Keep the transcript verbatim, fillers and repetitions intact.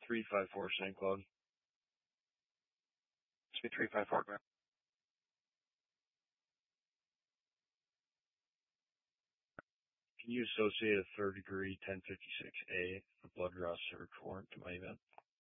three five four Saint Cloud. It's me three five four, Graham. Can you associate a third degree ten fifty-six A, a blood draw search warrant to my event?